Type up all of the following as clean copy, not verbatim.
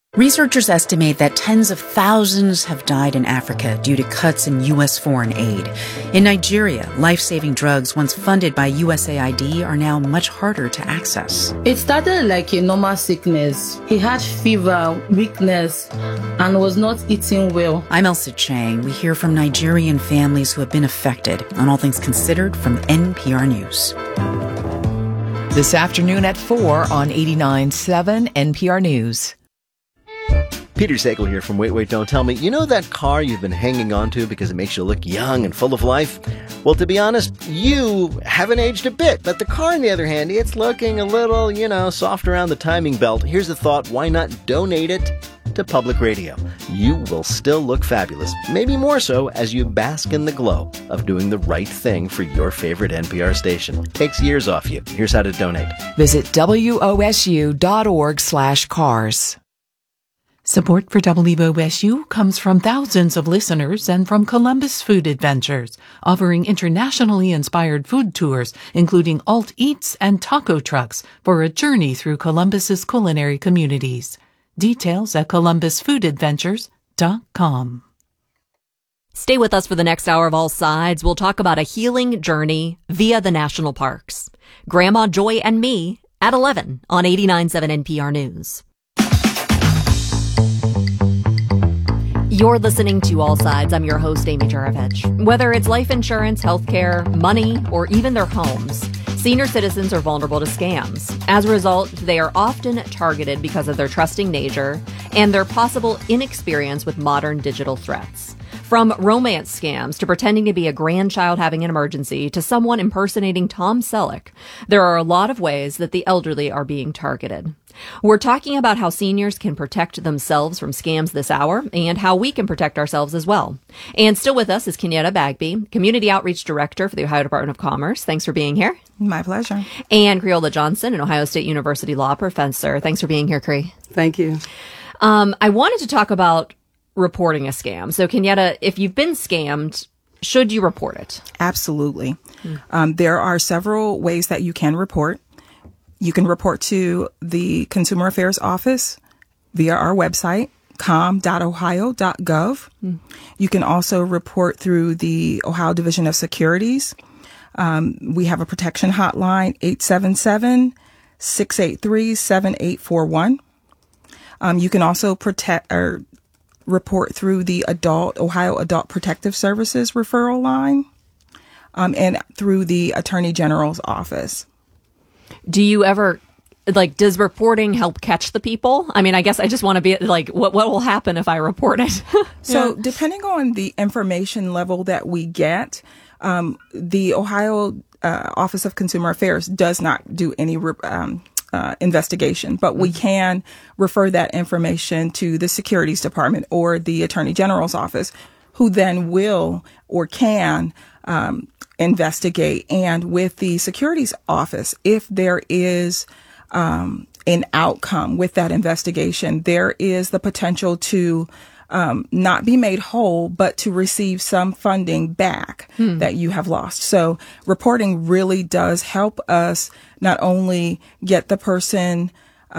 Researchers estimate that tens of thousands have died in Africa due to cuts in U.S. foreign aid. In Nigeria, life-saving drugs once funded by USAID are now much harder to access. It started like a normal sickness. He had fever, weakness, and was not eating well. I'm Elsa Chang. We hear from Nigerian families who have been affected on All Things Considered from NPR News. This afternoon at 4 on 89.7 NPR News. Peter Sagal here from Wait, Don't Tell Me. You know that car you've been hanging on to because it makes you look young and full of life? Well, to be honest, you haven't aged a bit. But the car, on the other hand, it's looking a little, soft around the timing belt. Here's the thought, why not donate it to public radio? You will still look fabulous, maybe more so as you bask in the glow of doing the right thing for your favorite NPR station. Takes years off you. Here's how to donate. Visit wosu.org/cars. Support for WOSU comes from thousands of listeners and from Columbus Food Adventures, offering internationally inspired food tours, including Alt Eats and taco trucks for a journey through Columbus's culinary communities. Details at columbusfoodadventures.com. Stay with us for the next hour of All Sides. We'll talk about a healing journey via the national parks. Grandma Joy and me at 11 on 89.7 NPR News. You're listening to All Sides. I'm your host, Amy Juravich. Whether it's life insurance, healthcare, money, or even their homes, senior citizens are vulnerable to scams. As a result, they are often targeted because of their trusting nature and their possible inexperience with modern digital threats. From romance scams to pretending to be a grandchild having an emergency to someone impersonating Tom Selleck, there are a lot of ways that the elderly are being targeted. We're talking about how seniors can protect themselves from scams this hour and how we can protect ourselves as well. And still with us is Kenyetta Bagby, Community Outreach Director for the Ohio Department of Commerce. Thanks for being here. My pleasure. And Creola Johnson, an Ohio State University law professor. Thanks for being here, Cree. Thank you. I wanted to talk about reporting a scam. So, Kenyetta, if you've been scammed, should you report it? Absolutely. There are several ways that you can report. You can report to the Consumer Affairs Office via our website, com.ohio.gov. You can also report through the Ohio Division of Securities. We have a protection hotline, 877-683-7841. You can also report through the Ohio Adult Protective Services referral line, and through the Attorney General's office. Do you ever, does reporting help catch the people? I mean, I guess I just want to be what will happen if I report it? So depending on the information level that we get, the Ohio Office of Consumer Affairs does not do any investigation, but we can refer that information to the Securities Department or the Attorney General's office, who then will or can investigate. And with the Securities Office, if there is an outcome with that investigation, there is the potential to not be made whole, but to receive some funding back that you have lost. So reporting really does help us not only get the person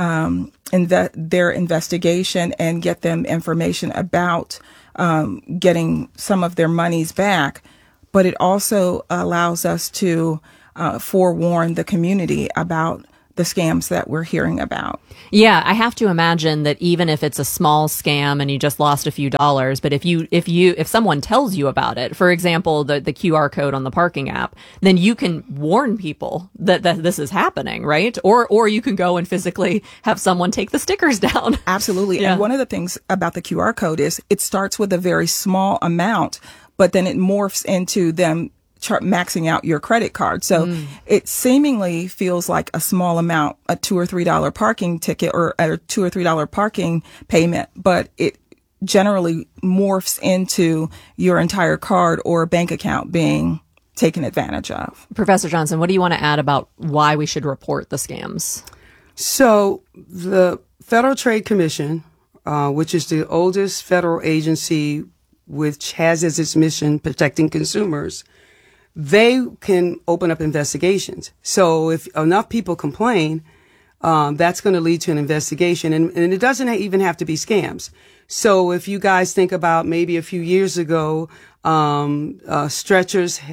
their investigation and get them information about getting some of their monies back, but it also allows us to forewarn the community about the scams that we're hearing about. Yeah, I have to imagine that even if it's a small scam and you just lost a few dollars, but if someone tells you about it, for example, the QR code on the parking app, then you can warn people that this is happening, right? Or you can go and physically have someone take the stickers down. Absolutely. Yeah. And one of the things about the QR code is it starts with a very small amount, but then it morphs into them maxing out your credit card. So it seemingly feels like a small amount, a $2 or $3 parking ticket or a $2 or $3 parking payment, but it generally morphs into your entire card or bank account being taken advantage of. Professor Johnson, what do you want to add about why we should report the scams? So the Federal Trade Commission, which is the oldest federal agency which has as its mission protecting consumers, they can open up investigations. So if enough people complain, that's going to lead to an investigation. And it doesn't even have to be scams. So if you guys think about maybe a few years ago, Skechers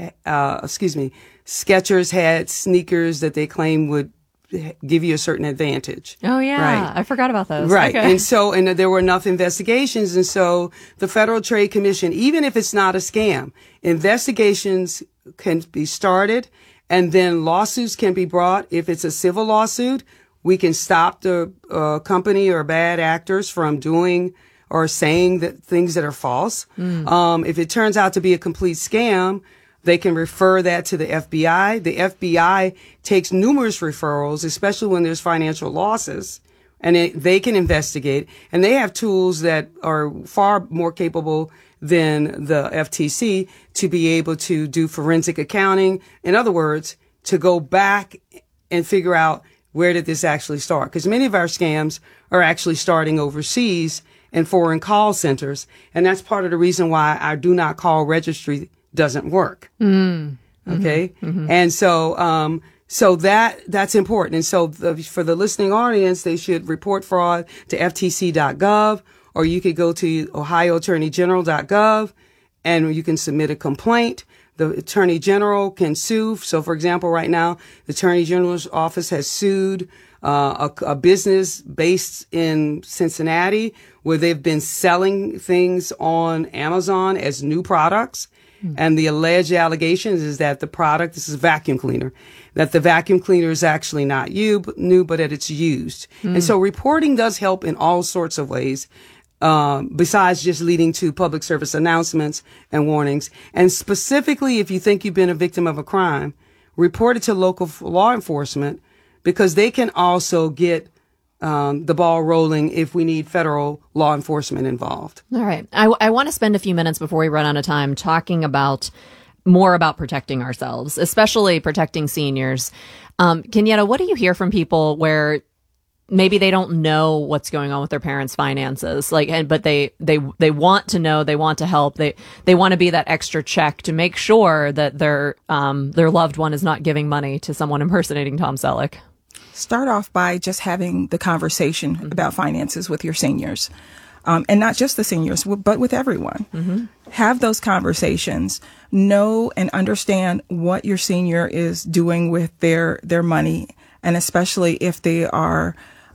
had sneakers that they claim would give you a certain advantage. Oh yeah. Right. I forgot about those. Right. Okay. And there were enough investigations. And so the Federal Trade Commission, even if it's not a scam, investigations can be started and then lawsuits can be brought. If it's a civil lawsuit, we can stop the company or bad actors from doing or saying that things that are false. If it turns out to be a complete scam, they can refer that to the FBI. The FBI takes numerous referrals, especially when there's financial losses, and they can investigate. And they have tools that are far more capable than the FTC to be able to do forensic accounting. In other words, to go back and figure out where did this actually start? Because many of our scams are actually starting overseas in foreign call centers. And that's part of the reason why our do not call registry doesn't work. Okay. And so, that's important. And so for the listening audience, they should report fraud to ftc.gov, or you could go to ohioattorneygeneral.gov and you can submit a complaint. The Attorney General can sue. So, for example, right now, the Attorney General's office has sued a business based in Cincinnati where they've been selling things on Amazon as new products. And the alleged allegations is that the product, this is a vacuum cleaner, that the vacuum cleaner is actually not new, but that it's used. And so reporting does help in all sorts of ways. Besides just leading to public service announcements and warnings. And specifically, if you think you've been a victim of a crime, report it to local law enforcement because they can also get the ball rolling if we need federal law enforcement involved. All right. I want to spend a few minutes before we run out of time talking more about protecting ourselves, especially protecting seniors. Kenyetta, what do you hear from people where maybe they don't know what's going on with their parents' finances, but they want to know, they want to help, they want to be that extra check to make sure that their loved one is not giving money to someone impersonating Tom Selleck? Start off by just having the conversation about finances with your seniors. And not just the seniors, but with everyone. Have those conversations. Know and understand what your senior is doing with their money, and especially if they are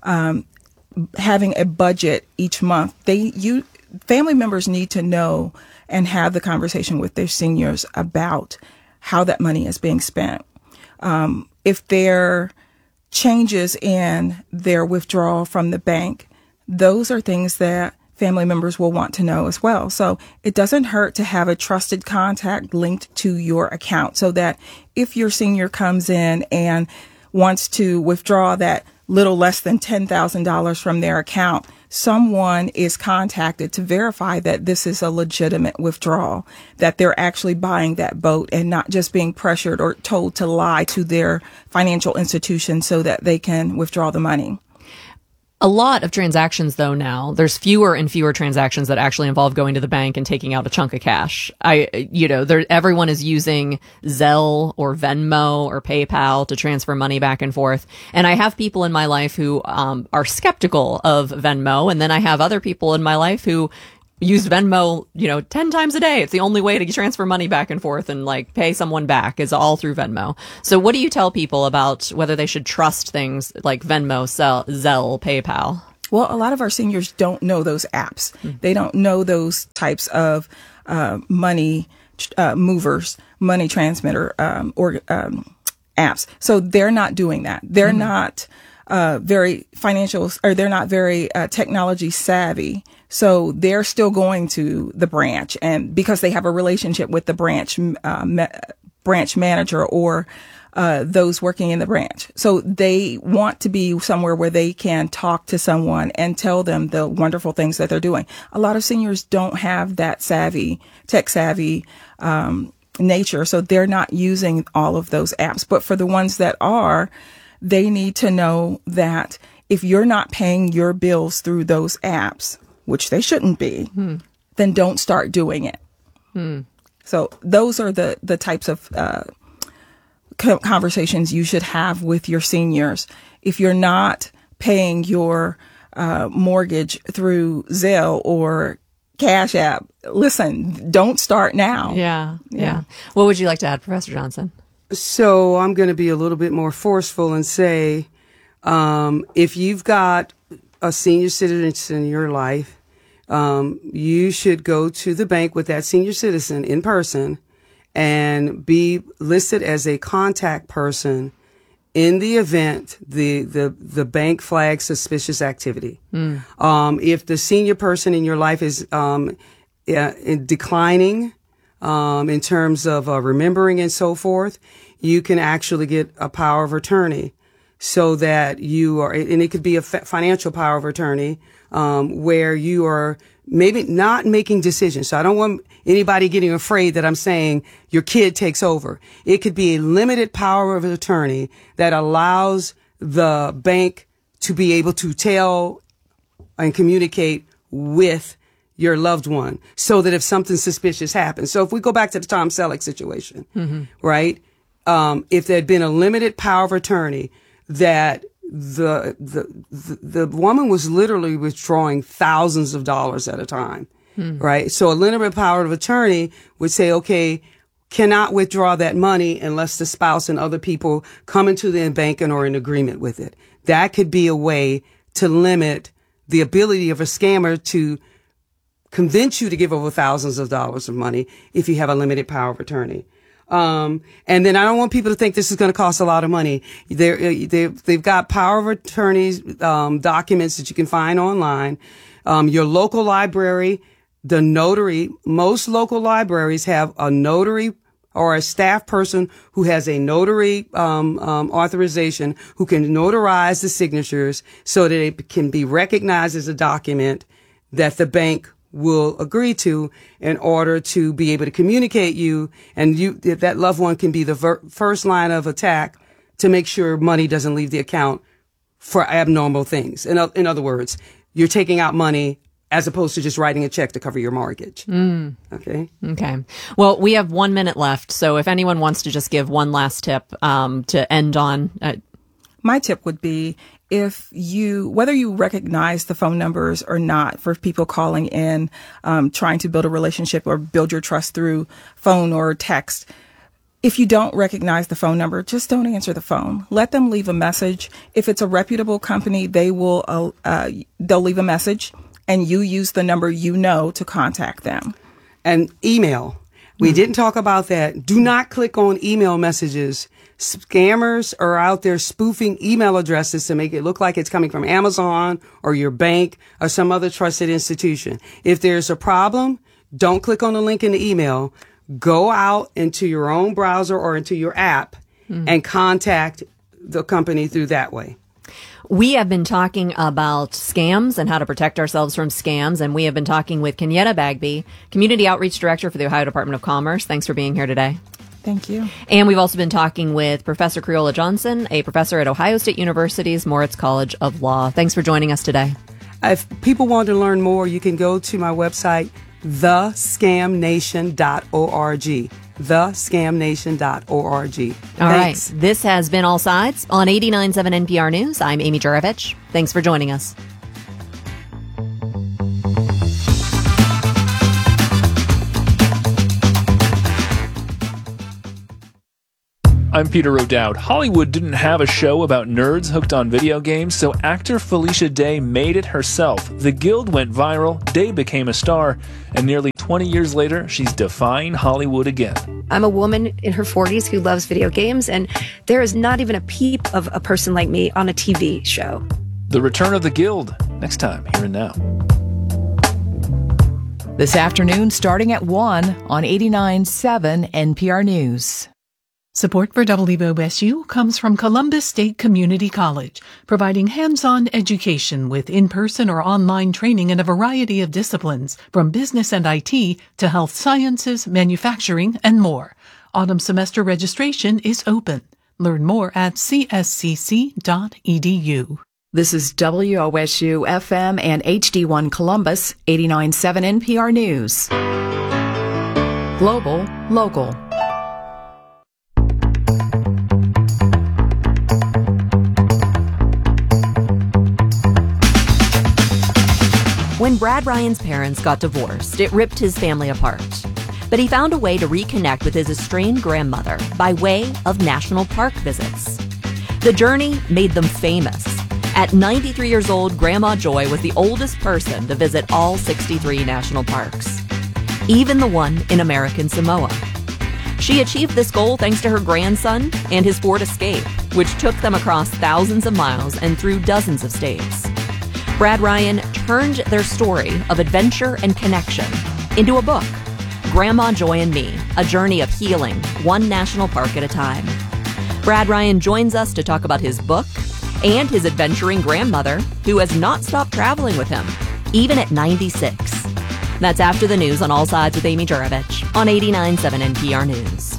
having a budget each month. Family members need to know and have the conversation with their seniors about how that money is being spent. If there changes in their withdrawal from the bank, those are things that family members will want to know as well. So it doesn't hurt to have a trusted contact linked to your account so that if your senior comes in and wants to withdraw that little less than $10,000 from their account, someone is contacted to verify that this is a legitimate withdrawal, that they're actually buying that boat and not just being pressured or told to lie to their financial institution so that they can withdraw the money. A lot of transactions, though, now, there's fewer and fewer transactions that actually involve going to the bank and taking out a chunk of cash. Everyone is using Zelle or Venmo or PayPal to transfer money back and forth. And I have people in my life who are skeptical of Venmo. And then I have other people in my life who use Venmo, 10 times a day. It's the only way to transfer money back and forth and pay someone back is all through Venmo. So what do you tell people about whether they should trust things like Venmo, Zelle, PayPal? Well, a lot of our seniors don't know those apps. They don't know those types of money movers, money transmitter apps. So they're not doing that. They're not very financial, or they're not very technology savvy. So they're still going to the branch, and because they have a relationship with the branch manager or those working in the branch. So they want to be somewhere where they can talk to someone and tell them the wonderful things that they're doing. A lot of seniors don't have that tech savvy nature, so they're not using all of those apps. But for the ones that are, they need to know that if you're not paying your bills through those apps, which they shouldn't be, then don't start doing it. So those are the types of conversations you should have with your seniors. if you're not paying your mortgage through Zelle or Cash App, listen, don't start now. Yeah. What would you like to add, Professor Johnson? So I'm going to be a little bit more forceful and say, if you've got a senior citizen in your life, you should go to the bank with that senior citizen in person and be listed as a contact person in the event the bank flags suspicious activity. If the senior person in your life is declining in terms of remembering and so forth, you can actually get a power of attorney so that you are, and it could be a financial power of attorney where you are maybe not making decisions. So I don't want anybody getting afraid that I'm saying your kid takes over. It could be a limited power of attorney that allows the bank to be able to tell and communicate with your loved one so that if something suspicious happens. So if we go back to the Tom Selleck situation, right? If there had been a limited power of attorney that the woman was literally withdrawing thousands of dollars at a time, right? So a limited power of attorney would say, okay, cannot withdraw that money unless the spouse and other people come into the bank and are in agreement with it. That could be a way to limit the ability of a scammer to convince you to give over thousands of dollars of money if you have a limited power of attorney. And then I don't want people to think this is going to cost a lot of money. They've got power of attorneys, documents that you can find online. Your local library, the notary, most local libraries have a notary or a staff person who has a notary, authorization who can notarize the signatures so that it can be recognized as a document that the bank will agree to in order to be able to communicate you, and that loved one can be the first line of attack to make sure money doesn't leave the account for abnormal things. In other words, you're taking out money as opposed to just writing a check to cover your mortgage. Okay. Well, we have 1 minute left, so if anyone wants to just give one last tip to end on. My tip would be, whether you recognize the phone numbers or not, for people calling in, trying to build a relationship or build your trust through phone or text, if you don't recognize the phone number, just don't answer the phone. Let them leave a message. If it's a reputable company, they'll leave a message, and you use the number to contact them. And email. We didn't talk about that. Do not click on email messages. Scammers are out there spoofing email addresses to make it look like it's coming from Amazon or your bank or some other trusted institution. If there's a problem, don't click on the link in the email. Go out into your own browser or into your app and contact the company through that way. We have been talking about scams and how to protect ourselves from scams, and we have been talking with Kenyetta Bagby, Community Outreach Director for the Ohio Department of Commerce. Thanks for being here today. Thank you. And we've also been talking with Professor Creola Johnson, a professor at Ohio State University's Moritz College of Law. Thanks for joining us today. If people want to learn more, you can go to my website, thescamnation.org. thescamnation.org. All right. This has been All Sides on 89.7 NPR News. I'm Amy Juravich. Thanks for joining us. I'm Peter O'Dowd. Hollywood didn't have a show about nerds hooked on video games, so actor Felicia Day made it herself. The Guild went viral, Day became a star, and nearly 20 years later, she's defying Hollywood again. I'm a woman in her 40s who loves video games, and there is not even a peep of a person like me on a TV show. The Return of the Guild, next time, here and now. This afternoon, starting at 1 on 89.7 NPR News. Support for WOSU comes from Columbus State Community College, providing hands-on education with in-person or online training in a variety of disciplines, from business and IT to health sciences, manufacturing, and more. Autumn semester registration is open. Learn more at cscc.edu. This is WOSU FM and HD1 Columbus, 89.7 NPR News. Global, local. When Brad Ryan's parents got divorced, it ripped his family apart. But he found a way to reconnect with his estranged grandmother by way of national park visits. The journey made them famous. At 93 years old, Grandma Joy was the oldest person to visit all 63 national parks, even the one in American Samoa. She achieved this goal thanks to her grandson and his Ford Escape, which took them across thousands of miles and through dozens of states. Brad Ryan turned their story of adventure and connection into a book, Grandma Joy and Me, A Journey of Healing, one national park at a time. Brad Ryan joins us to talk about his book and his adventuring grandmother, who has not stopped traveling with him, even at 96. That's after the news on All Sides with Amy Juravich on 89.7 NPR News.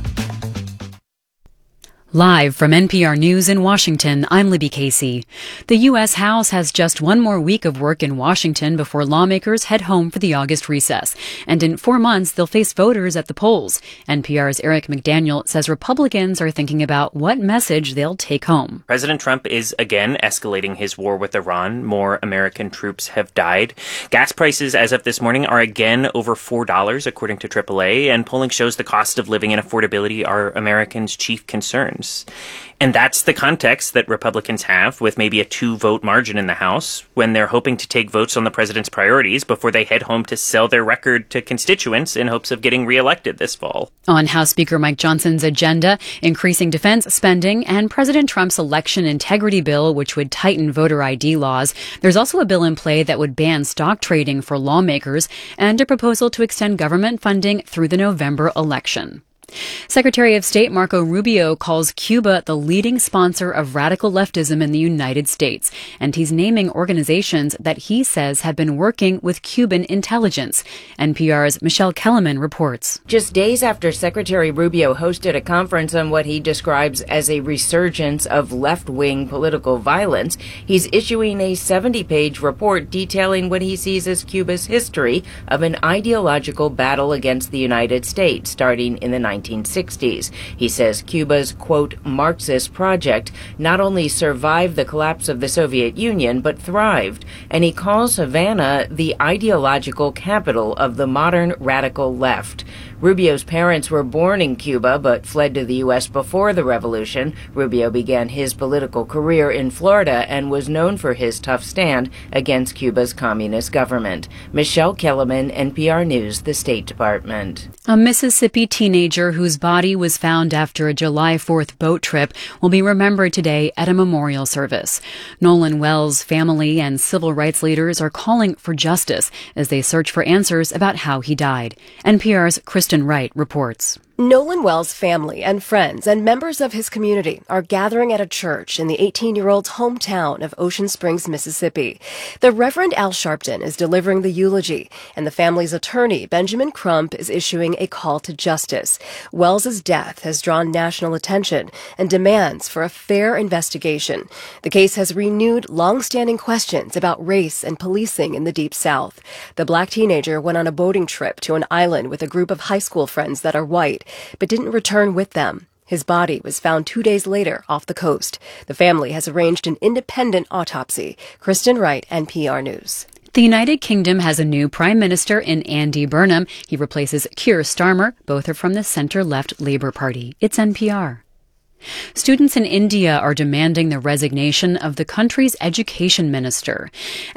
Live from NPR News in Washington, I'm Libby Casey. The U.S. House has just one more week of work in Washington before lawmakers head home for the August recess. And in 4 months, they'll face voters at the polls. NPR's Eric McDaniel says Republicans are thinking about what message they'll take home. President Trump is again escalating his war with Iran. More American troops have died. Gas prices as of this morning are again over $4, according to AAA. And polling shows the cost of living and affordability are Americans' chief concerns. And that's the context that Republicans have with maybe a 2-vote margin in the House when they're hoping to take votes on the president's priorities before they head home to sell their record to constituents in hopes of getting reelected this fall. On House Speaker Mike Johnson's agenda, increasing defense spending and President Trump's election integrity bill, which would tighten voter ID laws. There's also a bill in play that would ban stock trading for lawmakers and a proposal to extend government funding through the November election. Secretary of State Marco Rubio calls Cuba the leading sponsor of radical leftism in the United States, and he's naming organizations that he says have been working with Cuban intelligence. NPR's Michelle Kellerman reports. Just days after Secretary Rubio hosted a conference on what he describes as a resurgence of left-wing political violence, he's issuing a 70-page report detailing what he sees as Cuba's history of an ideological battle against the United States starting in the 1960s. He says Cuba's, quote, Marxist project not only survived the collapse of the Soviet Union, but thrived. And he calls Havana the ideological capital of the modern radical left. Rubio's parents were born in Cuba, but fled to the U.S. before the revolution. Rubio began his political career in Florida and was known for his tough stand against Cuba's communist government. Michelle Kellerman, NPR News, the State Department. A Mississippi teenager whose body was found after a July 4th boat trip will be remembered today at a memorial service. Nolan Wells' family and civil rights leaders are calling for justice as they search for answers about how he died. NPR's Kristen Wright reports. Nolan Wells' family and friends and members of his community are gathering at a church in the 18-year-old's hometown of Ocean Springs, Mississippi. The Reverend Al Sharpton is delivering the eulogy, and the family's attorney, Benjamin Crump, is issuing a call to justice. Wells' death has drawn national attention and demands for a fair investigation. The case has renewed long-standing questions about race and policing in the Deep South. The black teenager went on a boating trip to an island with a group of high school friends that are white, but didn't return with them. His body was found 2 days later off the coast. The family has arranged an independent autopsy. Kristen Wright, NPR News. The United Kingdom has a new prime minister in Andy Burnham. He replaces Keir Starmer. Both are from the center-left Labour Party. It's NPR. Students in India are demanding the resignation of the country's education minister.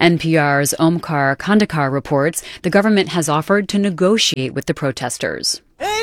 NPR's Omkar Kandekar reports the government has offered to negotiate with the protesters.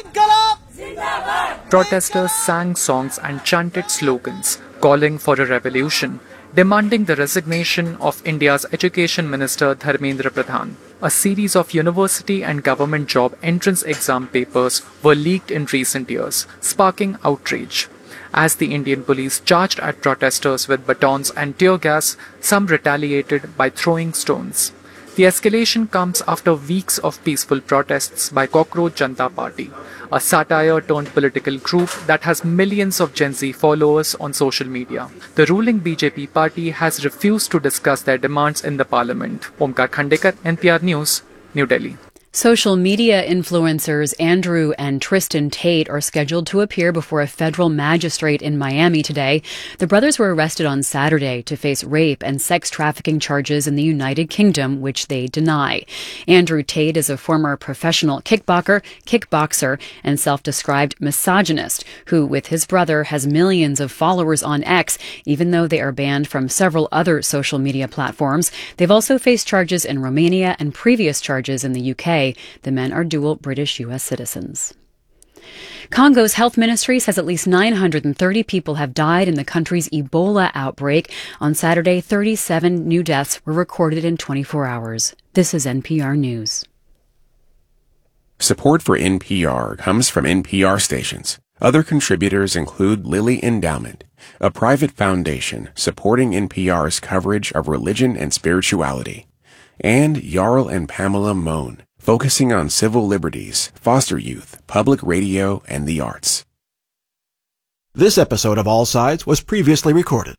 Protesters sang songs and chanted slogans calling for a revolution, demanding the resignation of India's Education Minister Dharmendra Pradhan. A series of university and government job entrance exam papers were leaked in recent years, sparking outrage. As the Indian police charged at protesters with batons and tear gas, some retaliated by throwing stones. The escalation comes after weeks of peaceful protests by Cockroach Janata Party, a satire-turned-political group that has millions of Gen Z followers on social media. The ruling BJP party has refused to discuss their demands in the parliament. Omkar Kandekar, NPR News, New Delhi. Social media influencers Andrew and Tristan Tate are scheduled to appear before a federal magistrate in Miami today. The brothers were arrested on Saturday to face rape and sex trafficking charges in the United Kingdom, which they deny. Andrew Tate is a former professional kickboxer, and self-described misogynist who, with his brother, has millions of followers on X, even though they are banned from several other social media platforms. They've also faced charges in Romania and previous charges in the UK. The men are dual British-U.S. citizens. Congo's health ministry says at least 930 people have died in the country's Ebola outbreak. On Saturday, 37 new deaths were recorded in 24 hours. This is NPR News. Support for NPR comes from NPR stations. Other contributors include Lilly Endowment, a private foundation supporting NPR's coverage of religion and spirituality, and Jarl and Pamela Mohn, focusing on civil liberties, foster youth, public radio, and the arts. This episode of All Sides was previously recorded.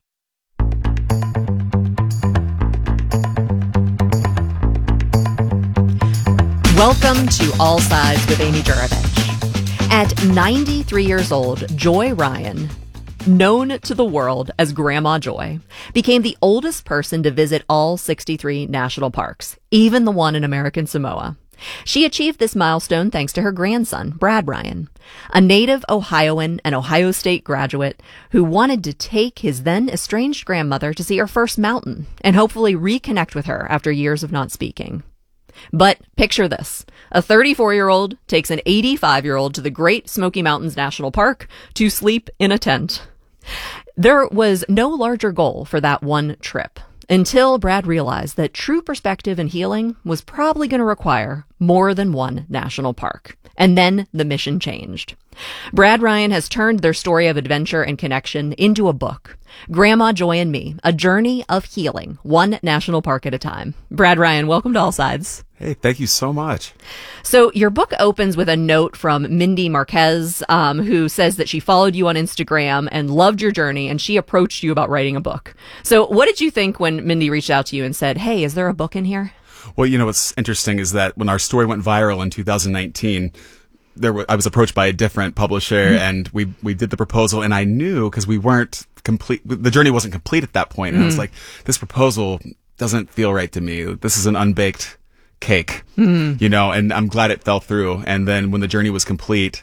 Welcome to All Sides with Amy Juravich. At 93 years old, Joy Ryan, known to the world as Grandma Joy, became the oldest person to visit all 63 national parks, even the one in American Samoa. She achieved this milestone thanks to her grandson, Brad Ryan, a native Ohioan and Ohio State graduate who wanted to take his then estranged grandmother to see her first mountain and hopefully reconnect with her after years of not speaking. But picture this. A 34-year-old takes an 85-year-old to the Great Smoky Mountains National Park to sleep in a tent. There was no larger goal for that one trip until Brad realized that true perspective and healing was probably going to require more than one national park. And then the mission changed. Brad Ryan has turned their story of adventure and connection into a book, Grandma Joy and Me, A Journey of Healing, one national park at a time. Brad Ryan, welcome to All Sides. Hey, thank you so much. So your book opens with a note from Mindy Marquez, who says that she followed you on Instagram and loved your journey, and she approached you about writing a book. So what did you think when Mindy reached out to you and said, hey, is there a book in here? Well, you know, what's interesting is that when our story went viral in 2019, I was approached by a different publisher, and we did the proposal, and I knew, because we weren't complete, the journey wasn't complete at that point, and I was like, this proposal doesn't feel right to me. This is an unbaked cake, you know, and I'm glad it fell through. And then when the journey was complete,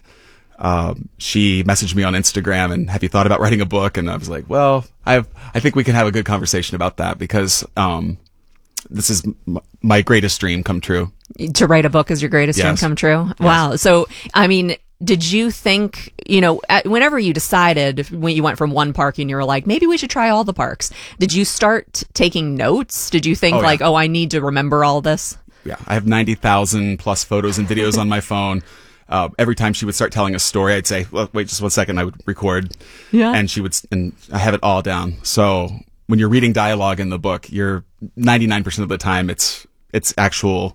she messaged me on Instagram and, have you thought about writing a book? And I was like, well, I think we can have a good conversation about that, because this is my greatest dream come true. To write a book is your greatest dream come true? Yes. Wow. So, I mean, did you think, you know, whenever you decided, when you went from one park and you were like, maybe we should try all the parks, did you start taking notes? Did you think I need to remember all this? Yeah. I have 90,000 plus photos and videos on my phone. Every time she would start telling a story, I'd say, well, wait just 1 second. I would record. Yeah. And and I have it all down. So when you're reading dialogue in the book, you're 99% of the time it's actual,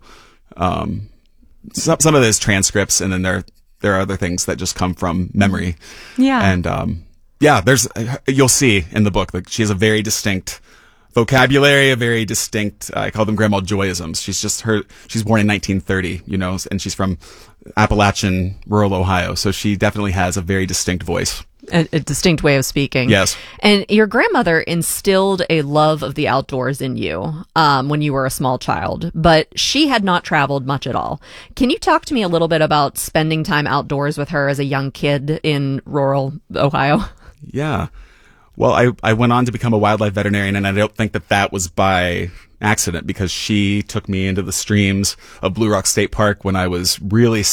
some of it is transcripts, and then there are other things that just come from memory. Yeah. And, you'll see in the book that she has a very distinct vocabulary, a very distinct, I call them Grandma Joyisms. She's born in 1930, you know, and she's from Appalachian, rural Ohio. So she definitely has a very distinct voice. A distinct way of speaking. Yes. And your grandmother instilled a love of the outdoors in you when you were a small child, but she had not traveled much at all. Can you talk to me a little bit about spending time outdoors with her as a young kid in rural Ohio? Yeah. Well, I went on to become a wildlife veterinarian, and I don't think that was by accident, because she took me into the streams of Blue Rock State Park when I was really